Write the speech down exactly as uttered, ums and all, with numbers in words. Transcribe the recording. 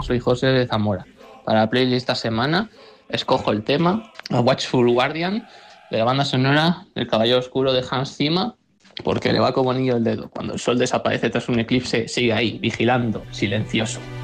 soy José de Zamora. Para la playlist esta semana escojo el tema A Watchful Guardian de la banda sonora del Caballero Oscuro de Hans Zimmer, porque le va como anillo al dedo. Cuando el sol desaparece tras un eclipse, sigue ahí, vigilando, silencioso.